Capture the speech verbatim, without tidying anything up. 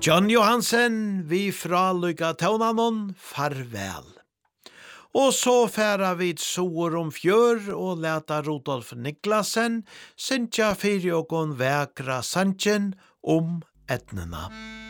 John Johansen, vi fra Lyga Taunanon, farvel. Og så færa vi sår om fjør og leta Rudolf Niklasen, syntja fyrir okon vekra sanchen om etnena.